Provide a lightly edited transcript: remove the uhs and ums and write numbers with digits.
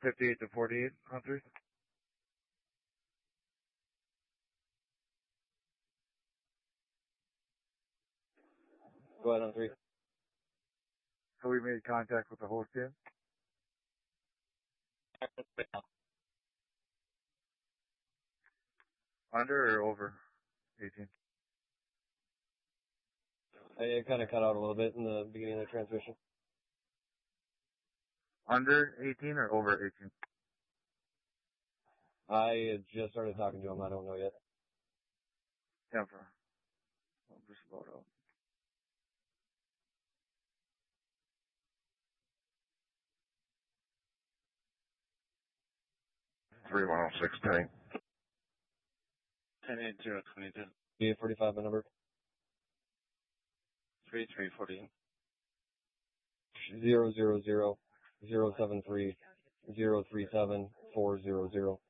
58 to 48 on 3. Go ahead on 3. So we made contact with the host team. Under or over 18? It kind of cut out a little bit in the beginning of the transmission. Under 18 or over 18? I just started talking to him. I don't know yet. Denver. I'll just load up. $3106 108022. BA45 my number. 3340. 000 073 037 400.